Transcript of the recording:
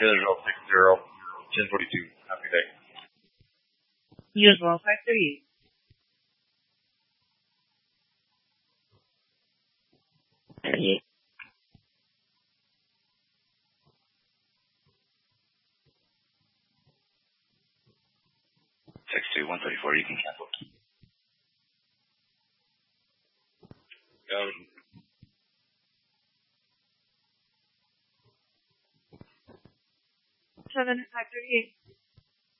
Israel 60, 1042. Happy day. You as well, 538. Six two 134, you can cancel. 7 538.